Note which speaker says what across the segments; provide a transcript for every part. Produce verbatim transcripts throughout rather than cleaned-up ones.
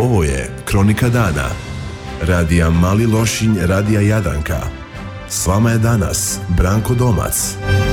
Speaker 1: Ovo je Kronika dana. Radija Mali Lošinj, Radija Jadranka. S vama je danas Branko Domac.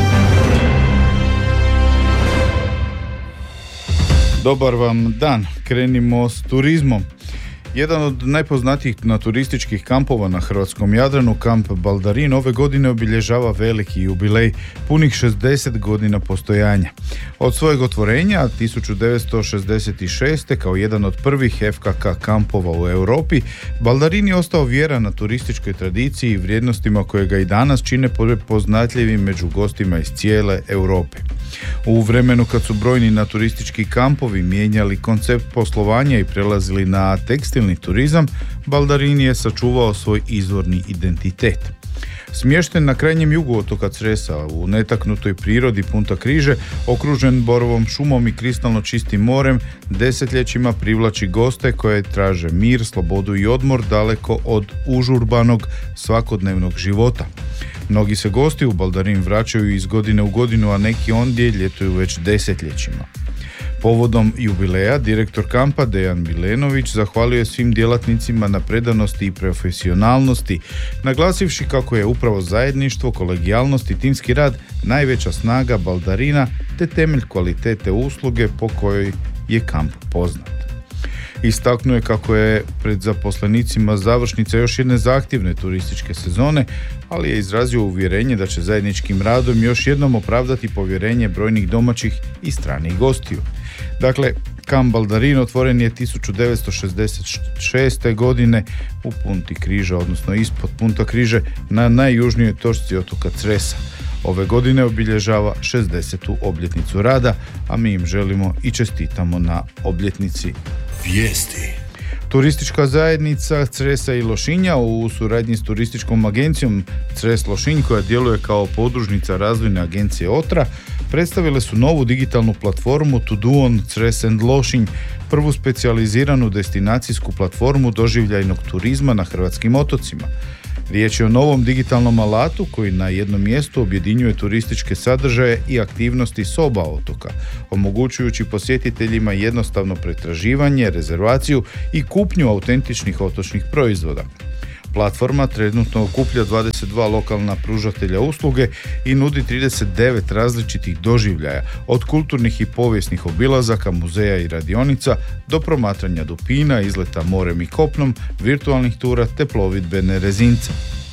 Speaker 2: Dobar vam dan. Krenimo s turizmom. Jedan od najpoznatijih naturističkih kampova na hrvatskom Jadranu, kamp Baldarin, ove godine obilježava veliki jubilej, punih šezdeset godina postojanja. Od svojeg otvorenja tisuću devetsto šezdeset šeste. kao jedan od prvih F K K kampova u Europi, Baldarin je ostao vjeran na turističkoj tradiciji i vrijednostima koje ga i danas čine prepoznatljivim među gostima iz cijele Europe. U vremenu kad su brojni naturistički kampovi mijenjali koncept poslovanja i prelazili na tekstilni turizam, Baldarin je sačuvao svoj izvorni identitet. Smješten na krajnjem jugu otoka Cresa, u netaknutoj prirodi Punta Križe, okružen borovom šumom i kristalno čistim morem, desetljećima privlači goste koje traže mir, slobodu i odmor daleko od užurbanog svakodnevnog života. Mnogi se gosti u Baldarin vraćaju iz godine u godinu, a neki ondje ljetuju već desetljećima. Povodom jubileja, direktor kampa Dejan Milenović zahvalio je svim djelatnicima na predanosti i profesionalnosti, naglasivši kako je upravo zajedništvo, kolegijalnost i timski rad najveća snaga Baldarina te temelj kvalitete usluge po kojoj je kamp poznat. Istaknuo je kako je pred zaposlenicima završnica još jedne zahtjevne turističke sezone, ali je izrazio uvjerenje da će zajedničkim radom još jednom opravdati povjerenje brojnih domaćih i stranih gostiju. Dakle, kamp Baldarin otvoren je tisuću devetsto šezdeset šeste. godine u Punti Križa, odnosno ispod Punta Križe, na najjužnijoj točci otoka Cresa. Ove godine obilježava šezdesetu obljetnicu rada, a mi im želimo i čestitamo na obljetnici.
Speaker 1: Vijesti.
Speaker 2: Turistička zajednica Cresa i Lošinja u suradnji s turističkom agencijom Cres Lošinj, koja djeluje kao podružnica razvojne agencije Otra, predstavile su novu digitalnu platformu Tuduon Cres and Lošinj, prvu specijaliziranu destinacijsku platformu doživljajnog turizma na hrvatskim otocima. Riječ je o novom digitalnom alatu koji na jednom mjestu objedinjuje turističke sadržaje i aktivnosti s oba otoka, omogućujući posjetiteljima jednostavno pretraživanje, rezervaciju i kupnju autentičnih otočnih proizvoda. Platforma trenutno okuplja dvadeset dva lokalna pružatelja usluge i nudi trideset devet različitih doživljaja, od kulturnih i povijesnih obilazaka, muzeja i radionica do promatranja dupina, izleta morem i kopnom, virtualnih tura te plovidbene rezince.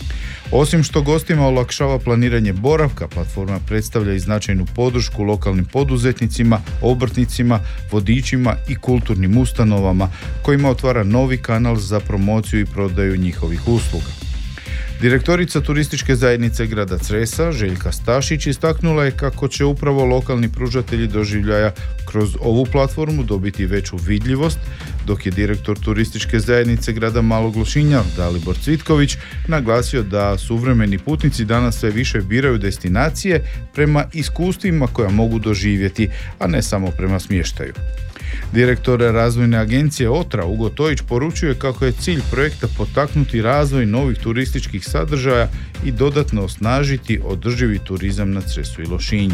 Speaker 2: Osim što gostima olakšava planiranje boravka, platforma predstavlja i značajnu podršku lokalnim poduzetnicima, obrtnicima, vodičima i kulturnim ustanovama, kojima otvara novi kanal za promociju i prodaju njihovih usluga. Direktorica turističke zajednice grada Cresa, Željka Stašić, istaknula je kako će upravo lokalni pružatelji doživljaja kroz ovu platformu dobiti veću vidljivost, dok je direktor turističke zajednice grada Malog Lošinja, Dalibor Cvitković, naglasio da suvremeni putnici danas sve više biraju destinacije prema iskustvima koja mogu doživjeti, a ne samo prema smještaju. Direktor razvojne agencije Otra, Ugo Tojić, poručuje kako je cilj projekta potaknuti razvoj novih turističkih sadržaja i dodatno osnažiti održivi turizam na Cresu i Lošinju.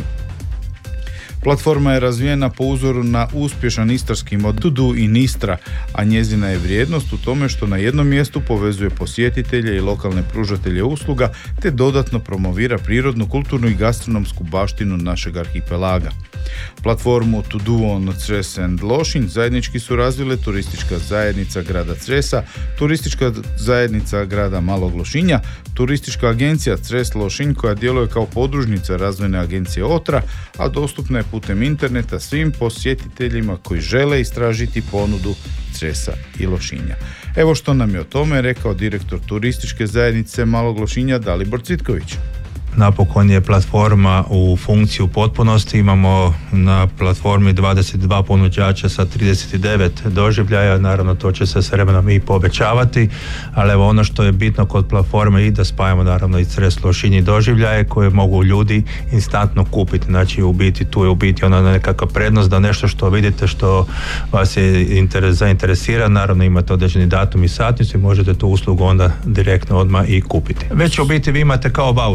Speaker 2: Platforma je razvijena po uzoru na uspješan istarski model Tudu i Nistra, a njezina je vrijednost u tome što na jednom mjestu povezuje posjetitelje i lokalne pružatelje usluga te dodatno promovira prirodnu, kulturnu i gastronomsku baštinu našeg arhipelaga. Platformu Tuduon Cres and Lošinj zajednički su razvile turistička zajednica grada Cresa, turistička zajednica grada Malog Lošinja, turistička agencija Cres Lošinj koja djeluje kao podružnica razvojne agencije Otra, a dostupna je putem interneta svim posjetiteljima koji žele istražiti ponudu Cresa i Lošinja. Evo što nam je o tome rekao direktor turističke zajednice Malog Lošinja Dalibor Cvitković.
Speaker 3: Napokon je platforma u funkciji u potpunosti. Imamo na platformi dvadeset dva ponuđača sa trideset devet doživljaja. Naravno, to će se s vremenom i povećavati, ali evo ono što je bitno kod platforme i da spajamo naravno i Cres Lošinj doživljaje koje mogu ljudi instantno kupiti. Znači, u biti tu je u biti ona nekakva prednost da nešto što vidite, što vas je interes, zainteresira, naravno imate određeni datum i satnicu i možete tu uslugu onda direktno odmah i kupiti. Već u biti vi imate kao voucher u biti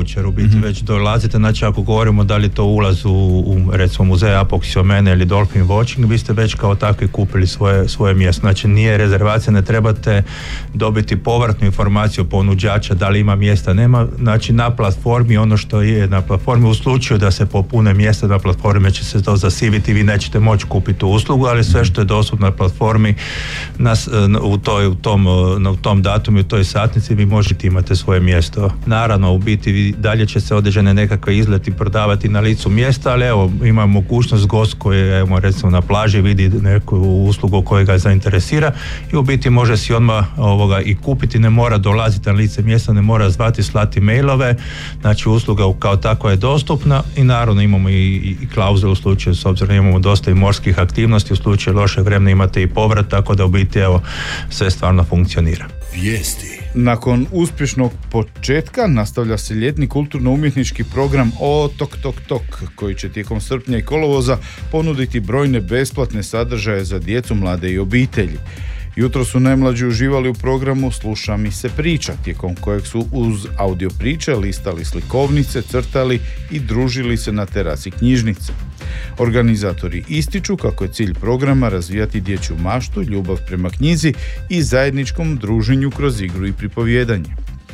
Speaker 3: mm-hmm. već dolazite, znači ako govorimo da li to ulaz u, u recimo muzej Apoksiomene ili Dolphin Watching, vi ste već kao takvi kupili svoje, svoje mjesto. Znači nije rezervacija, ne trebate dobiti povratnu informaciju ponuđača da li ima mjesta, nema. Znači na platformi, ono što je na platformi, u slučaju da se popune mjesta na platformi će se to zasiviti, vi nećete moći kupiti tu uslugu, ali sve što je dostupno na platformi nas, u, toj, u, tom, u tom datumu i u toj satnici vi možete imati svoje mjesto. Naravno, u biti dalje će se određene nekakve izleti prodavati na licu mjesta, ali evo ima mogućnost gost koji je evo, recimo na plaži vidi neku uslugu koja ga zainteresira i u biti može si odmah ovoga i kupiti, ne mora dolaziti na lice mjesta, ne mora zvati, slati mailove, znači usluga kao takva je dostupna i naravno imamo i, i, i klauzulu u slučaju, s obzirom imamo dosta i morskih aktivnosti, u slučaju lošeg vremena imate i povrat, tako da u biti evo sve stvarno funkcionira.
Speaker 1: Vijesti.
Speaker 2: Nakon uspješnog početka nastavlja se ljetni kulturno-umjetnički program Otok Tok Tok, koji će tijekom srpnja i kolovoza ponuditi brojne besplatne sadržaje za djecu, mlade i obitelji. Jutro su najmlađi uživali u programu Sluša mi se priča, tijekom kojeg su uz audio priče listali slikovnice, crtali i družili se na terasi knjižnice. Organizatori ističu kako je cilj programa razvijati dječju maštu, ljubav prema knjizi i zajedničkom druženju kroz igru i pripovijedanje.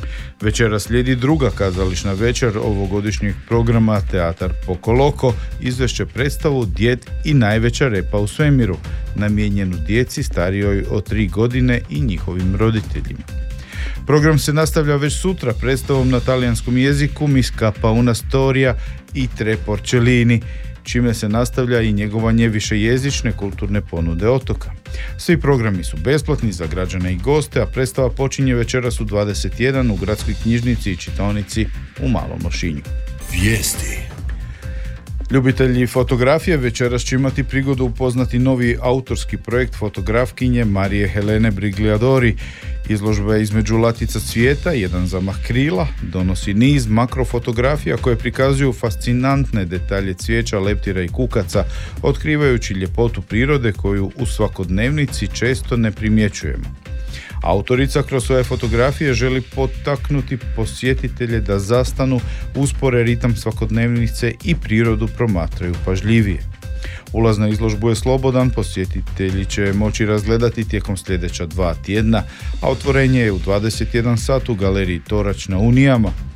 Speaker 2: Večera slijedi druga kazališna večer ovogodišnjeg programa Teatar Pokoloko, izvešće predstavu Djed i najveća repa u svemiru, namijenjenu djeci starijoj od tri godine i njihovim roditeljima. Program se nastavlja već sutra predstavom na talijanskom jeziku Mi scappa una storia i tre porcellini, čime se nastavlja i njegovanje višejezične kulturne ponude otoka. Svi programi su besplatni za građane i goste, a predstava počinje večeras u dvadeset jedan u gradskoj knjižnici i čitaonici u Malom Lošinju.
Speaker 1: Vijesti.
Speaker 2: Ljubitelji fotografije večeras će imati prigodu upoznati novi autorski projekt fotografkinje Marije Helene Brigliadori. Izložba je između latica cvijeta, jedan zamah krila, donosi niz makrofotografija koje prikazuju fascinantne detalje cvijeća, leptira i kukaca, otkrivajući ljepotu prirode koju u svakodnevnici često ne primjećujemo. Autorica kroz svoje fotografije želi potaknuti posjetitelje da zastanu, uspore ritam svakodnevnice i prirodu promatraju pažljivije. Ulaz na izložbu je slobodan, posjetitelji će moći razgledati tijekom sljedeća dva tjedna, a otvorenje je u dvadeset jedan sat u galeriji Torač na Unijama.